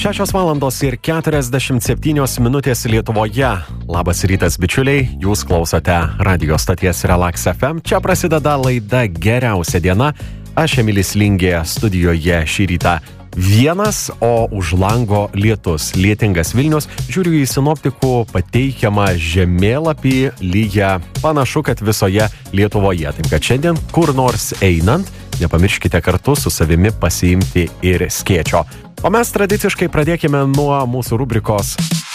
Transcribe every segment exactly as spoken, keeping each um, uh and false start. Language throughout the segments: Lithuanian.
Šešios valandos ir keturiasdešimt septynios minutės Lietuvoje. Labas rytas, bičiuliai, jūs klausote radio stoties Relax F M. Čia prasideda laida Geriausia diena. Aš Emilis Lingė, studijoje šį rytą vienas, o už lango lietus. Lietingas Vilnius. Žiūriu į sinoptikų pateikiamą žemėlapį, lyja panašu, kad visoje Lietuvoje. Taip kad šiandien kur nors einant, nepamirškite kartu su savimi pasiimti ir skėčio. O mes tradiciškai pradėkime nuo mūsų rubrikos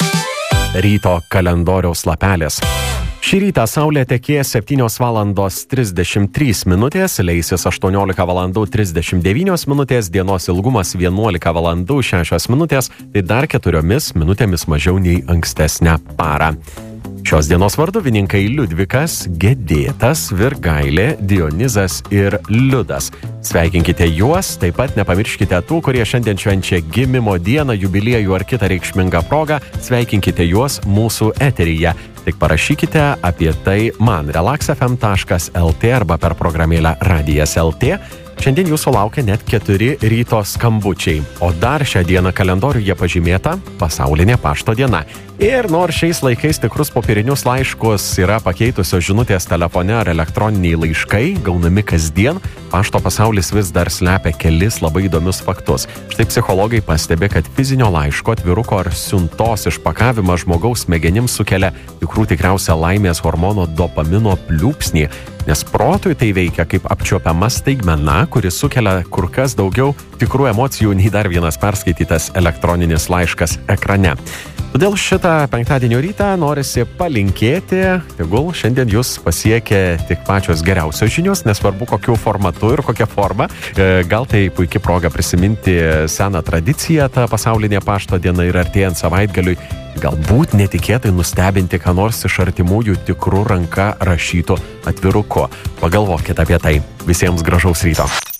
ryto kalendoriaus lapelės. Šį rytą saulė tekės septynios valandos trisdešimt trys minutės, leisis aštuoniolika valandų trisdešimt devynios minutės, dienos ilgumas vienuolika valandų šešios minutės, tai dar keturiomis minutėmis mažiau nei ankstesnę parą. Šios dienos varduvininkai Liudvikas, Gedėtas, Virgailė, Dionizas ir Liudas. Sveikinkite juos, taip pat nepamirškite tų, kurie šiandien švenčia gimimo dieną, jubiliejų ar kitą reikšmingą progą, sveikinkite juos mūsų eteryje. Tik parašykite apie tai man relax f m taškas l t arba per programėlę radijas taškas l t. Šiandien jūsų laukia net keturi ryto skambučiai, o dar šią dieną kalendoriuje pažymėta pasaulinė pašto diena. Ir nors šiais laikais tikrus popierinius laiškus yra pakeitusios žinutės telefone ar elektroniniai laiškai, gaunami kasdien, pašto pasaulis vis dar slepia kelis labai įdomius faktus. Štai psichologai pastebi, kad fizinio laiško, atviruko ar siuntos išpakavimas žmogaus smegenims sukelia tikrų tikriausia laimės hormono dopamino pliūpsnį, nes protui tai veikia kaip apčiuopiama staigmena, kuris sukelia kur kas daugiau tikrų emocijų nei dar vienas perskaitytas elektroninis laiškas ekrane. Todėl šitą penktadienio rytą norisi palinkėti, tegul šiandien jūs pasiekia tik pačios geriausios žinios, nesvarbu kokiu formatu ir kokia forma. Gal tai puikia proga prisiminti seną tradiciją, tą pasaulinė pašto diena ir artėjant savaitgaliui, galbūt netikėtai nustebinti ką nors iš artimųjų tikrų ranka rašytų atviruku. Pagalvokite apie tai. Visiems gražaus ryto.